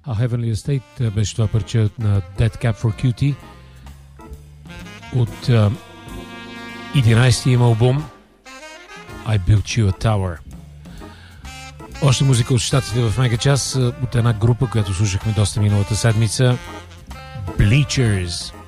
A Heavenly Estate беше това парче на Dead Cap for Cutie от 11-ти им албум I Built You a Tower. Още музика от щатите в мега час от една група, която слушахме доста миналата седмица, Bleachers.